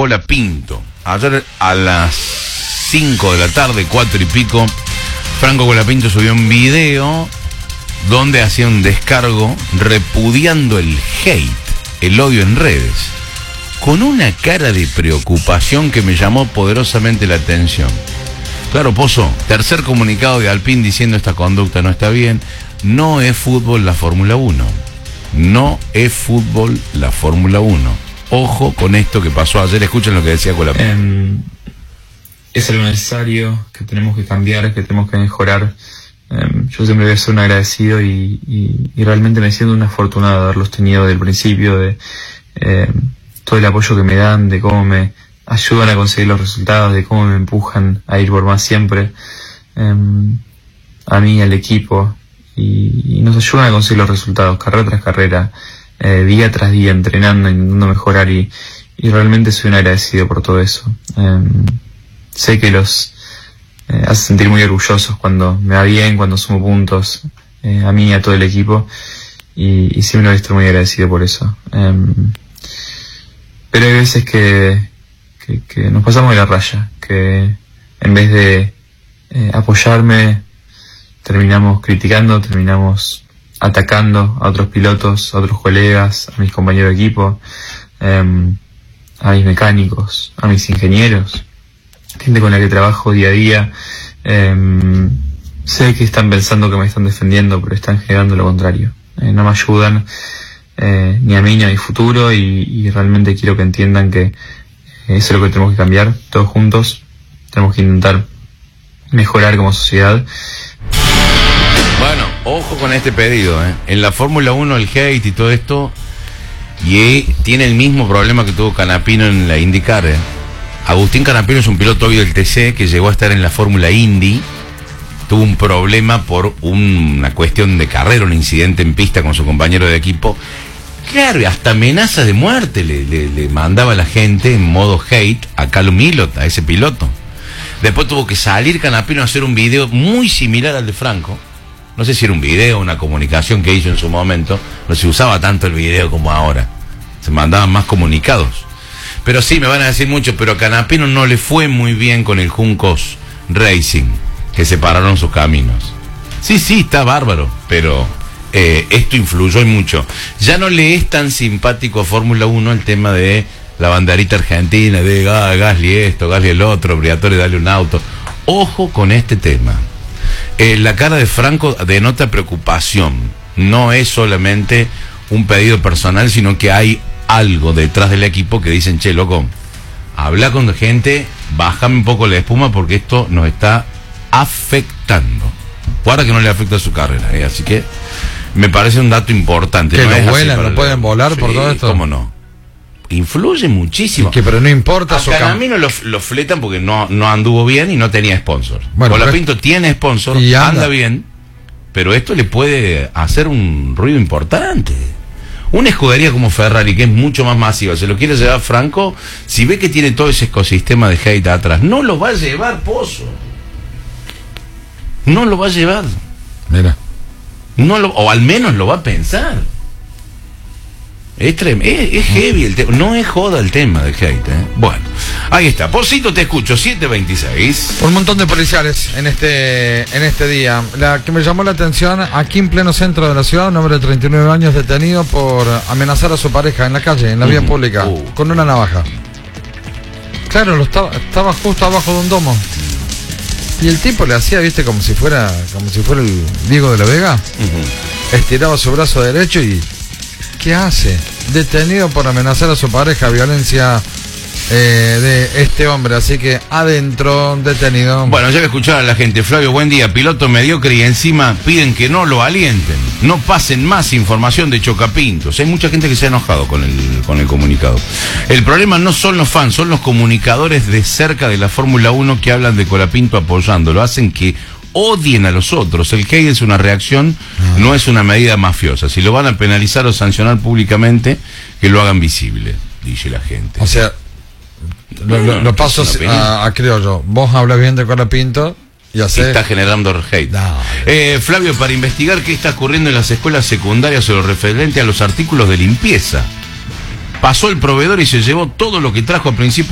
Colapinto. Ayer a las 5 de la tarde, 4 y pico, Franco Colapinto subió un video donde hacía un descargo repudiando el hate, el odio en redes, con una cara de preocupación que me llamó poderosamente la atención. Claro, Pozo, tercer comunicado de Alpine diciendo esta conducta no está bien. No es fútbol la Fórmula 1. No es fútbol la Fórmula 1. Ojo con esto que pasó ayer. Escuchen lo que decía Colapinto. Es algo necesario, que tenemos que cambiar, que tenemos que mejorar. Yo siempre voy a ser un agradecido y realmente me siento un afortunado de haberlos tenido desde el principio, de todo el apoyo que me dan, de cómo me ayudan a conseguir los resultados, de cómo me empujan a ir por más siempre, a mí, al equipo, y nos ayudan a conseguir los resultados, carrera tras carrera, día tras día, entrenando, intentando mejorar, y realmente soy un agradecido por todo eso. Sé que los hace sentir muy orgullosos cuando me va bien, cuando sumo puntos, a mí y a todo el equipo, y siempre voy a estar muy agradecido por eso. Pero hay veces que nos pasamos de la raya, que en vez de apoyarme, terminamos criticando, terminamos atacando a otros pilotos, a otros colegas, a mis compañeros de equipo, a mis mecánicos, a mis ingenieros, gente con la que trabajo día a día. Sé que están pensando que me están defendiendo, pero están generando lo contrario. No me ayudan ni a mí ni a mi futuro, y realmente quiero que entiendan que eso es lo que tenemos que cambiar todos juntos. Tenemos que intentar mejorar como sociedad. Bueno, ojo con este pedido, En la Fórmula 1 el hate y todo esto, y tiene el mismo problema que tuvo Canapino en la IndyCar, Agustín Canapino es un piloto hoy del TC que llegó a estar en la Fórmula Indy. Tuvo un problema por una cuestión de carrera, un incidente en pista con su compañero de equipo. Claro, y hasta amenazas de muerte le mandaba a la gente en modo hate a Callum Ilott, a ese piloto. Después tuvo que salir Canapino a hacer un video muy similar al de Franco. No sé si era un video o una comunicación que hizo en su momento. No se usaba tanto el video como ahora. Se mandaban más comunicados. Pero sí, me van a decir mucho, pero a Canapino no le fue muy bien con el Juncos Racing, que separaron sus caminos. Sí, está bárbaro, pero esto influyó y mucho. Ya no le es tan simpático a Fórmula 1 el tema de la banderita argentina, de Gasly esto, Gasly el otro, Briatore dale un auto. Ojo con este tema. La cara de Franco denota preocupación. No es solamente un pedido personal, sino que hay algo detrás del equipo que dicen, che, loco, habla con gente, bájame un poco la espuma porque esto nos está afectando. Guarda que no le afecta a su carrera, así que me parece un dato importante. Que no lo vuelan, no pueden volar por todo esto. ¿Cómo no? Influye muchísimo. Pero no importa su camino lo fletan porque no anduvo bien y no tenía sponsor. Bueno, Colapinto tiene sponsor, y anda bien, pero esto le puede hacer un ruido importante. Una escudería como Ferrari, que es mucho más masiva, se lo quiere llevar Franco, si ve que tiene todo ese ecosistema de hate atrás, no lo va a llevar, Pozo. No lo va a llevar. Mira. O al menos lo va a pensar. Es heavy el tema. No es joda el tema del hate, Bueno, ahí está. Posito, te escucho, 726. Un montón de policiales en este día. La que me llamó la atención, aquí en pleno centro de la ciudad, un hombre de 39 años detenido por amenazar a su pareja en la calle, en la vía pública, con una navaja. Claro, estaba justo abajo de un domo. Y el tipo le hacía, viste, como si fuera el Diego de la Vega. Estiraba su brazo derecho y ¿qué hace? Detenido por amenazar a su pareja, violencia de este hombre, así que adentro, detenido. Bueno, ya que escuchar a la gente. Flavio, buen día. Piloto mediocre y encima piden que no lo alienten, no pasen más información de chocapintos. Hay mucha gente que se ha enojado con el comunicado. El problema no son los fans, son los comunicadores de cerca de la Fórmula 1 que hablan de Colapinto apoyándolo, hacen que odien a los otros. El hate es una reacción, no es una medida mafiosa. Si lo van a penalizar o sancionar públicamente, que lo hagan visible, dice la gente. O sea, lo paso a criollo. Vos hablas bien de Colapinto y está generando hate. Flavio, para investigar qué está ocurriendo en las escuelas secundarias sobre lo referente a los artículos de limpieza. Pasó el proveedor y se llevó todo lo que trajo al principio